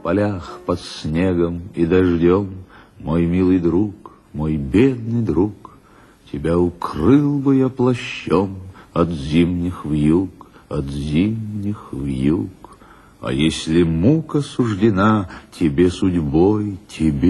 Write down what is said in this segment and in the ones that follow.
полях под снегом и дождем, мой милый друг, мой бедный друг, тебя укрыл бы я плащом от зимних вьюг, от зимних вьюг. А если мука суждена тебе судьбой,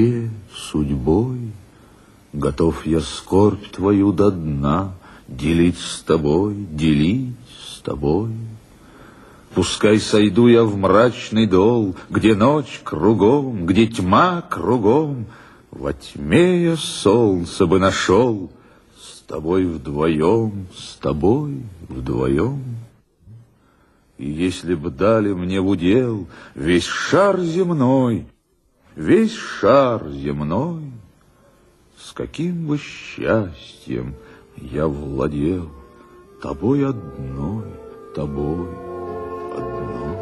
готов я скорбь твою до дна делить с тобой, делить с тобой. Пускай сойду я в мрачный дол, где ночь кругом, где тьма кругом, во тьме я солнце бы нашел, с тобой вдвоем, с тобой вдвоем. И если б дали мне в удел весь шар земной, с каким бы счастьем я владел тобой одной, тобой одной.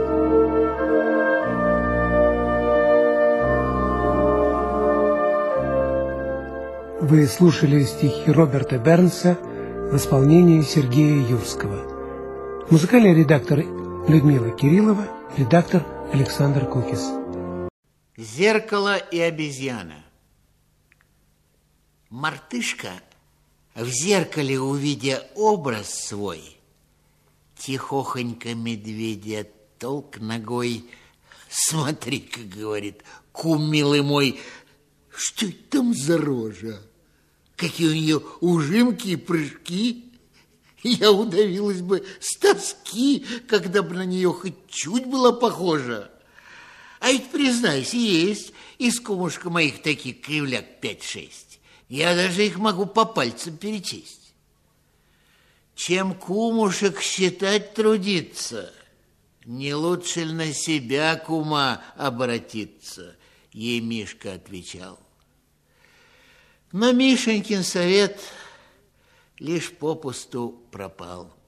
Вы слушали стихи Роберта Бернса в исполнении Сергея Юрского. Музыкальный редактор Людмила Кириллова, редактор Александр Кукис. Зеркало и обезьяна. Мартышка, в зеркале увидя образ свой, тихохонько медведя толк ногой. Смотри-ка, говорит, кум милый мой, что это там за рожа? Какие у нее ужимки и прыжки. Я удавилась бы с тоски, когда бы на нее хоть чуть было похоже. А ведь, признайся, есть из кумушка моих таких кривляк 5-6. Я даже их могу по пальцам перечесть. Чем кумушек считать трудиться, не лучше ли на себя, кума, обратиться, ей Мишка отвечал. Но Мишенькин совет лишь попусту пропал.